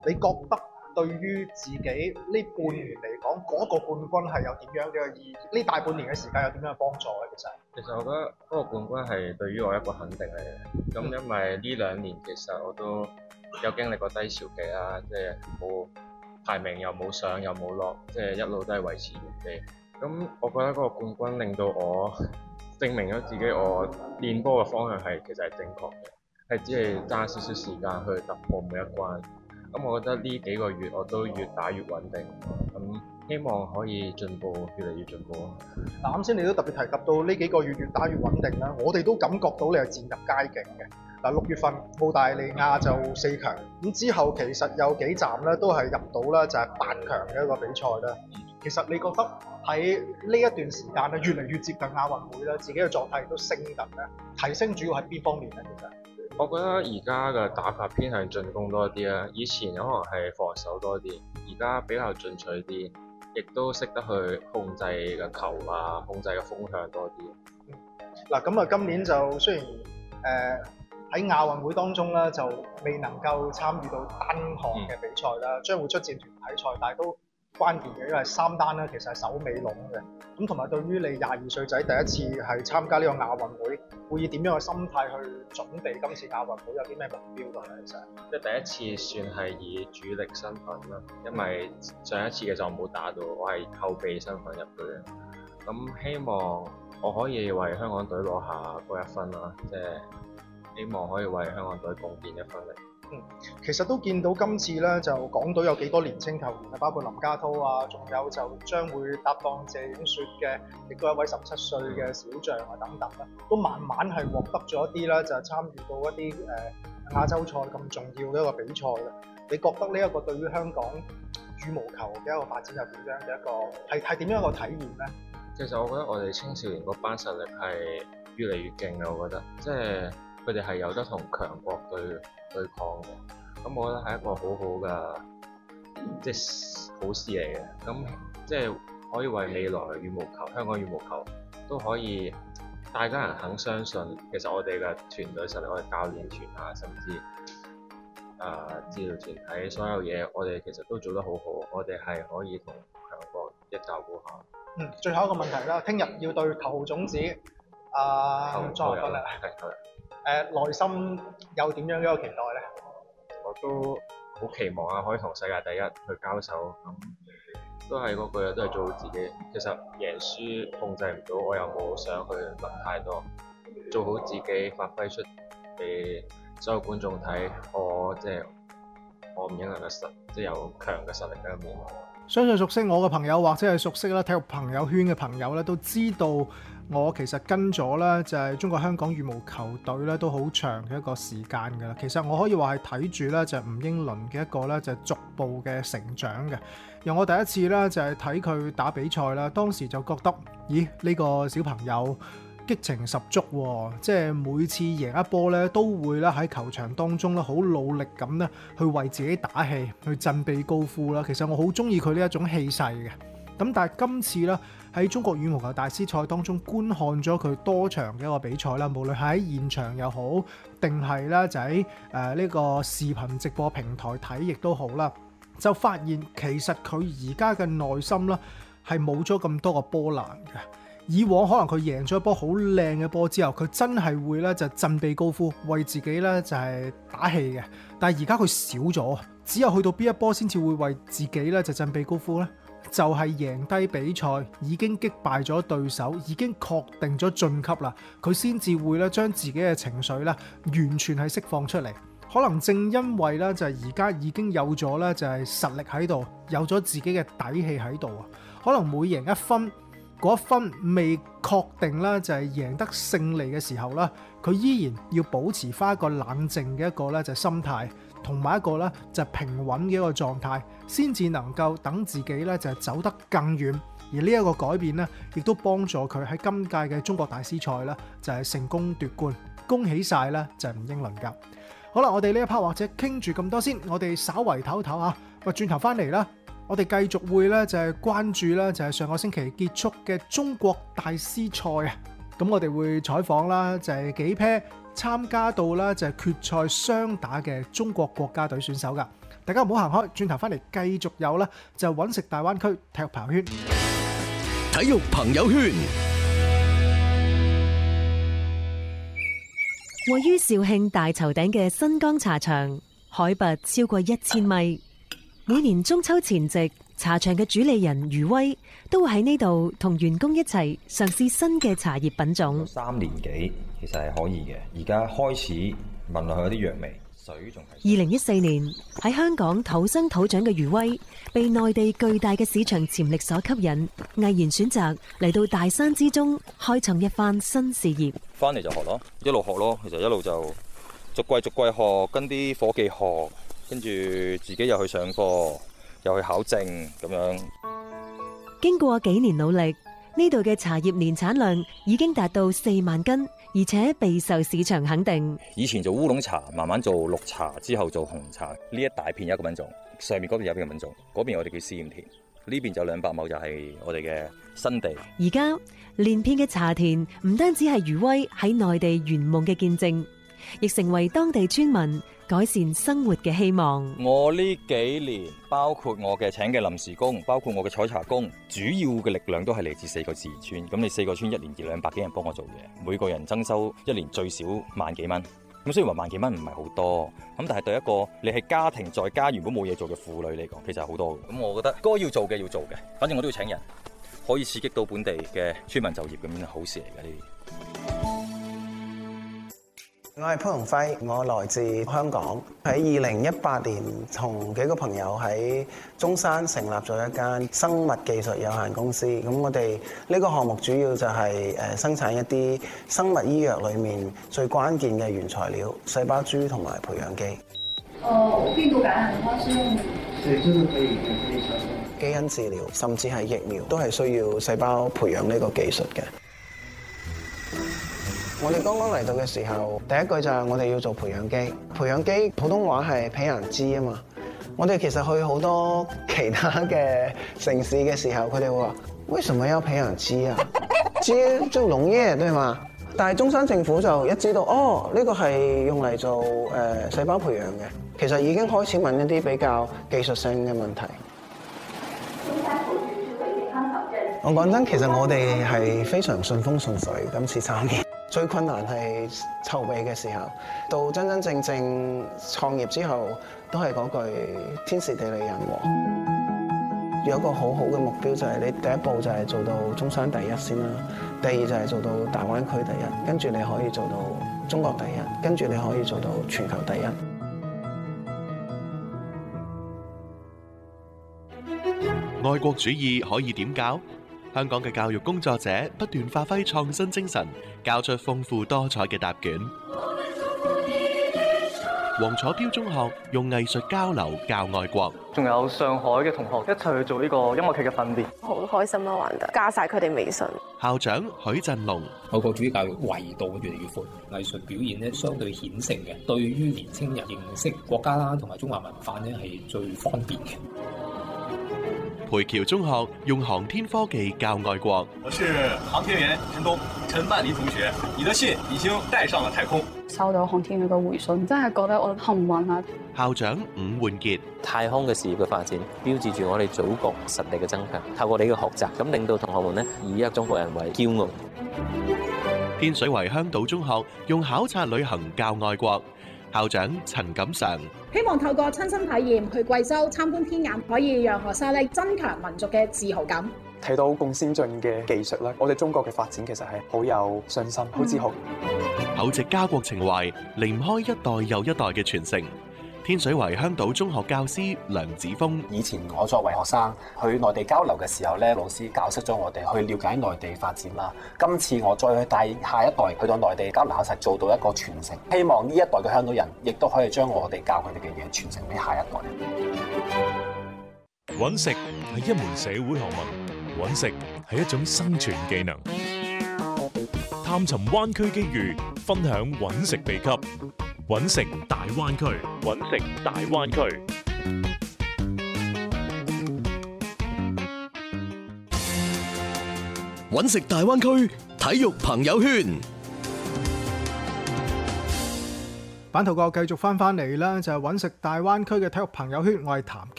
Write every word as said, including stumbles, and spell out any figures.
你覺得對於自己呢半年嚟講，嗰、個冠軍係有點樣嘅意義？呢大半年嘅時間有點樣嘅幫助咧？其實其實我覺得嗰個冠軍係對於我一個肯定嚟嘅。咁因為呢兩年其實我都有經歷過低潮期啦，即係冇排名又冇上又冇落，即係一路都係維持原地。咁我覺得嗰個冠軍令到我證明咗自己，我練波嘅方向係其實係正確嘅，係只係爭少少時間去突破每一關。咁我覺得呢幾個月我都越打越穩定，咁希望可以進步，越嚟越進步。 嗱，啱先你都特別提及到呢幾個月越打越穩定啦，我哋都感覺到你係漸入佳境嘅。嗱，六月份澳大利亞就四強，咁之後其實有幾站咧都係入到啦，就係八強嘅一個比賽啦。其實你覺得喺呢一段時間咧，越嚟越接近亞運會啦，自己嘅狀態都升緊咧，提升主要係邊方面咧？其實？ 我覺得而家嘅打法偏向進攻多啲啦，以前可能係防守多啲，而家比較進取啲，亦都識得去控制嘅球啊，控制嘅風向多啲。 嗱、嗯，咁啊，今年就雖然誒喺亞運會當中咧，就未能夠參與到單項嘅比賽啦，將、嗯、會出戰團體賽，但係都關鍵嘅，因為三單咧其實係首尾籠嘅。咁同埋對於你廿二歲仔第一次係參加呢個亞運會，會以點樣嘅心態去準備今次亞運會？有啲咩目標㗎咧？其實即係第一次算係以主力身份啦，因為上一次嘅就冇打到，我係後備身份入去嘅。咁希望我可以為香港隊攞下嗰一分啦，即係希望可以為香港隊貢獻一分力。 嗯，其實都見到今次咧，就港隊有幾多年青球員啊，包括林家滔啊，仲有就將會搭檔謝影雪嘅，亦都有一位十七歲嘅小將啊等等啦，都慢慢係獲得咗一啲啦，就係參與到一啲誒、呃、亞洲賽咁重要嘅一個比賽啦。你覺得呢一個對於香港羽毛球嘅一個發展係點樣嘅一個係係點樣一個體驗咧？ 其實我覺得我哋青少年嗰班實力係越嚟越勁啊！我覺得即係佢哋係有得同強國對對抗嘅，咁我覺得係一個好好嘅即係好事嚟嘅。咁即係可以為未來嘅羽毛球、香港羽毛球都可以大家人肯相信，其實我哋嘅團隊實力，我哋教練團啊，甚至誒、呃、治療團體所有嘢，我哋其實都做得好好。我哋係可以同強國一較高下。 嗯，最後一個問題啦，聽日要對頭號種子啊莊學芬啦，誒內心有點樣嘅一個期待咧？ 我都好期望啊，可以同世界第一去交手，咁都係嗰句，都係做好自己。其實贏輸控制唔到，我又冇想去諗太多，做好自己，發揮出俾所有觀眾睇，我即係我唔應能嘅實，即係有強嘅實力喺入面。 相信熟悉我嘅朋友或者係熟悉啦體育朋友圈嘅朋友咧，都知道我其實跟咗咧就係中國香港羽毛球隊咧都好長嘅一個時間㗎啦。其實我可以話係睇住咧就係吳英倫嘅一個咧就係逐步嘅成長嘅。由我第一次咧就係睇佢打比賽啦，當時就覺得咦呢個小朋友激情十足喎，即係每次贏一波咧，都會咧喺球場當中咧好努力咁咧去為自己打氣，去振臂高呼啦。其實我好中意佢呢一種氣勢嘅。咁但係今次咧喺中國羽毛球大師賽當中觀看咗佢多場嘅一個比賽啦，無論係喺現場又好，定係咧就喺誒呢個視頻直播平台睇亦都好啦，就發現其實佢而家嘅內心啦係冇咗咁多個波瀾嘅。以往可能佢贏咗一波好靚嘅波之後，佢真係會咧就振臂高呼，為自己咧就係打氣嘅。但係而家佢少咗，只有去到邊一波先至會為自己咧就振臂高呼咧，就係贏低比賽，已經擊敗咗對手，已經確定咗晉級啦，佢先至會咧將自己嘅情緒咧完全係釋放出嚟。可能正因為咧就係而家已經有咗咧就係實力喺度，有咗自己嘅底氣喺度啊，可能每贏一分。嗰一分未確定啦，就係贏得勝利嘅時候啦，佢依然要保持翻一個冷靜嘅一個咧就係心態，同埋一個咧就係平穩嘅一個狀態，先至能夠等自己咧就係走得更遠。而呢一個改變咧，亦都幫助佢喺今屆嘅中國大師賽咧就係成功奪冠。恭喜晒啦，就係吳英倫㗎。好啦，我哋呢一 part 或者傾住咁多先，我哋稍為唞唞啊，喂，轉頭翻嚟啦。我哋繼續會咧就係關注啦，就係上個星期結束嘅中國大師賽啊。咁我哋會採訪啦，就係幾 pair 參加到啦就係決賽雙打嘅中國國家隊選手噶。 大家唔好行開，轉頭翻嚟繼續有啦，就揾食大灣區體育朋友圈。 體育朋友圈。 位於肇慶大頭頂嘅新江茶場，海拔超過一千米。每年中秋前夕，茶場嘅主理人余威都會喺呢度同員工一齊嘗試新嘅茶葉品種。 三年幾其實係可以嘅，而家開始聞落去有啲藥味，水仲係。 二零一四年喺香港土生土長嘅余威，被內地巨大嘅市場潛力所吸引，毅然選擇嚟到大山之中，開創一番新事業。 翻嚟就學咯，一路學咯，其實一路就逐季逐季學，跟啲伙計學，跟住自己又去上課，又去考證咁樣。 經過幾年努力，呢度嘅茶葉年產量已經達到四萬斤，而且備受市場肯定。 以前做烏龍茶，慢慢做綠茶，之後做紅茶。呢一大片有一個品種，上面嗰邊有一個品種，嗰邊我哋叫試驗田，呢邊就兩百畝就係我哋嘅新地。 而家連片嘅茶田唔單止係余威喺內地圓夢嘅見證，亦成為當地村民改善生活嘅希望。 我呢幾年，包括我嘅請嘅臨時工，包括我嘅採茶工，主要嘅力量都係嚟自四個自然村。咁你四個村一年二兩百幾人幫我做嘢，每個人增收一年最少萬幾蚊。咁雖然話萬幾蚊唔係好多，咁但係對一個你係家庭在家原本冇嘢做嘅婦女嚟講，其實係好多嘅。咁我覺得該要做嘅要做嘅，反正我都要請人，可以刺激到本地嘅村民就業，咁樣好事嚟嘅呢啲。 我係潘鴻輝，我來自香港。喺二零一八年，同幾個朋友喺中山成立咗一間生物技術有限公司。咁我哋呢個項目主要就係誒生產一啲生物醫藥裏面最關鍵嘅原材料——細胞株同埋培養基。 哦，病毒感染的話是用， 所以真係可以可以基因治療，甚至係疫苗，都係需要細胞培養呢個技術嘅。我哋剛剛嚟到嘅時候，第一句就係我哋要做培養基。培養基普通話係培養基啊嘛。我哋其實去好多其他嘅城市嘅時候，佢哋會話：為什麼要培養基啊？基就農業對嘛？但係中山政府就一知道，哦，呢個係用嚟做誒細胞培養嘅，其實已經開始問一啲比較技術性嘅問題。我講真，其實我哋係非常順風順水，今次參與。最困難係籌備嘅時候，到真真正正創業之後，都係嗰句天時地利人和。有一個好好嘅目標就係你第一步就係做到中山第一先啦，第二就係做到大灣區第一，跟住你可以做到中國第一，跟住你可以做到全球第一。 愛國主義可以點教？香港嘅教育工作者不斷發揮創新精神，教出豐富多彩嘅答卷。黃楚標中學用藝術交流教愛國， 仲有上海嘅同學一齊去做呢個音樂劇嘅訓練， 好開心啦！玩得加晒佢哋微信。 校長許振龍， 愛國主義教育維度越嚟越闊，藝術表現咧相對顯性嘅，對於年青人認識國家啦同埋中華文化咧係最方便嘅。 培僑中學用航天科技教愛國。 我是航天員陳東，陳曼妮同學，你的信已經帶上了太空。 收到航天員嘅回信，真係覺得我幸運啊！ 校長伍煥傑， 太空嘅事業嘅發展，標誌住我哋祖國實力嘅增強。透過你嘅學習，咁令到同學們呢以一個中國人為驕傲。 天水圍香島中學用考察旅行教愛國。校長陳錦常， 希望透過親身體驗去貴州參觀天眼，可以讓學生咧增強民族嘅自豪感。 睇到咁先進嘅技術咧，我哋中國嘅發展其實係好有信心、好自豪。 厚植家國情懷，離唔開一代又一代嘅傳承。天水圍香島中學教師梁子峰， 以前我作為學生去內地交流嘅時候咧，老師教識咗我哋去了解內地發展啦。今次我再去帶下一代去到內地交流考察，做到一個傳承。希望呢一代嘅香港人亦都可以將我哋教佢哋嘅嘢傳承俾下一代。 揾食係一門社會學問，揾食係一種生存技能。探尋灣區機遇，分享揾食秘笈。揾食大灣區，揾食大灣區。 揾食大灣區體育朋友圈。 版圖角繼續翻翻嚟啦，就係揾食大灣區嘅體育朋友圈，我係譚